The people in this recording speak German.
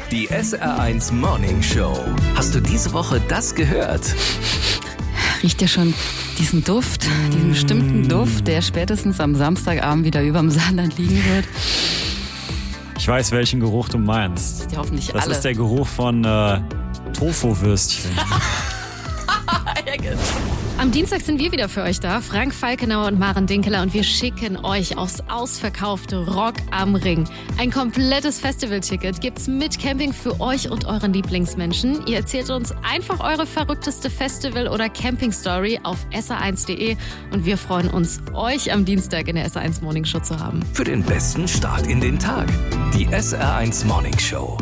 Die SR1 Morning Show. Hast du diese Woche das gehört? Riecht ihr schon diesen Duft, diesen bestimmten Duft, der spätestens am Samstagabend wieder überm Saarland liegen wird? Ich weiß, welchen Geruch du meinst. Das ist ja hoffentlich Das alle. ist der Geruch von Tofu-Würstchen. Am Dienstag sind wir wieder für euch da, Frank Falkenauer und Maren Dinkeler, und wir schicken euch aufs ausverkaufte Rock am Ring. Ein komplettes Festivalticket gibt's mit Camping für euch und euren Lieblingsmenschen. Ihr erzählt uns einfach eure verrückteste Festival- oder Camping-Story auf sr1.de und wir freuen uns, euch am Dienstag in der SR1 Morning Show zu haben. Für den besten Start in den Tag. Die SR1 Morning Show.